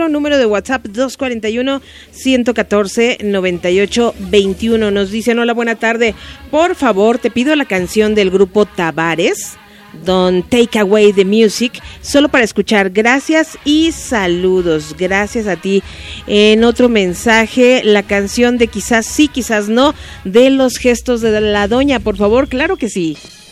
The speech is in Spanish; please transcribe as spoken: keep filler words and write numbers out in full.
teléfono, número de WhatsApp dos cuarenta y uno, ciento catorce, noventa y ocho veintiuno. Nos dicen, hola, buena tarde. Por favor, te pido la canción del grupo Tavares, Don't Take Away the Music, solo para escuchar. Gracias y saludos. Gracias a ti. En otro mensaje, la canción de Quizás sí, quizás no, de Los Gestos de la Doña, por favor. Claro que sí.